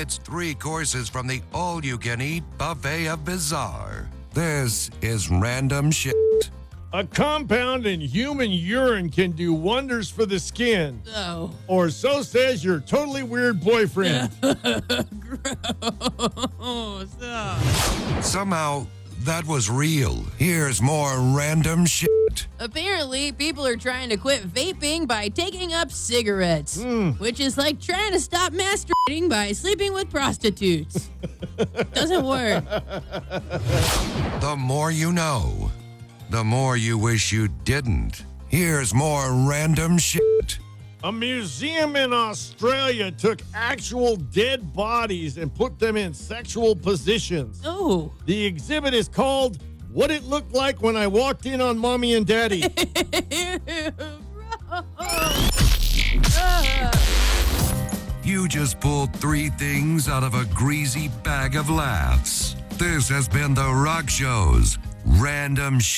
It's 3 courses from the all-you-can-eat buffet of bizarre. This is random shit. A compound in human urine can do wonders for the skin. Oh. Or so says your totally weird boyfriend. Oh, stop. Somehow, that was real. Here's more random shit. Apparently, people are trying to quit vaping by taking up cigarettes, which is like trying to stop masturbating by sleeping with prostitutes. Doesn't work. The more you know, the more you wish you didn't. Here's more random shit. A museum in Australia took actual dead bodies and put them in sexual positions. Oh. The exhibit is called What It Looked Like When I Walked In on Mommy and Daddy. You just pulled 3 things out of a greasy bag of laughs. This has been The Rock Show's Random Shit.